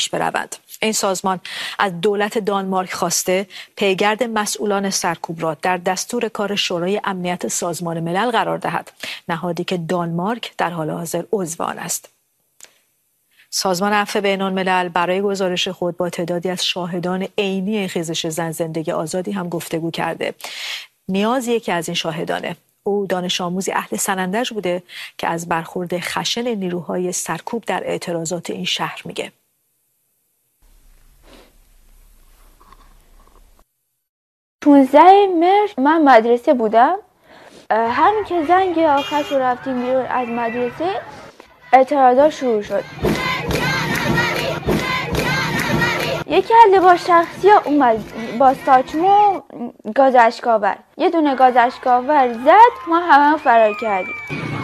پیش بروند. این سازمان از دولت دانمارک خواسته پیگرد مسئولان سرکوب را در دستور کار شورای امنیت سازمان ملل قرار دهد، نهادی که دانمارک در حال حاضر عضو آن است. سازمان عفو بین‌الملل برای گزارش خود با تعدادی از شاهدان عینی خیزش زن زندگی آزادی هم گفتگو کرده. نیاز یکی از این شاهدانه. او دانش آموزی اهل سنندج بوده که از برخورد خشن نیروهای سرکوب در اعتراضات این شهر میگه. 15 مهر من مدرسه بودم. همین که زنگ آخر رو رفتیم بیرون از مدرسه، اعتراضات شروع شد. یکی از لباس شخصی ها اومد با ساچمه گاز اشک‌آور، یه دونه گاز اشک‌آور زد، ما همه فرار کردیم.